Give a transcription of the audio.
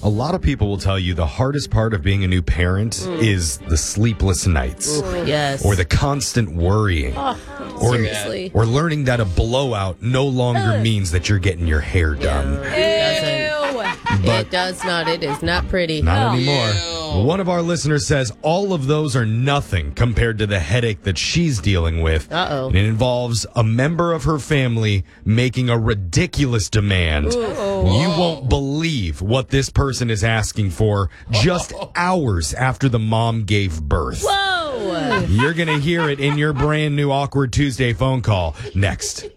A lot of people will tell you the hardest part of being a new parent is the sleepless nights. Yes. Or the constant worrying. Seriously. Or learning that a blowout no longer means that you're getting your hair done. It does not. It is not pretty. Not anymore. One of our listeners says all of those are nothing compared to the headache that she's dealing with. Uh-oh. And it involves a member of her family making a ridiculous demand. You won't believe what this person is asking for just hours after the mom gave birth. Whoa! You're going to hear it in your brand new Awkward Tuesday phone call next.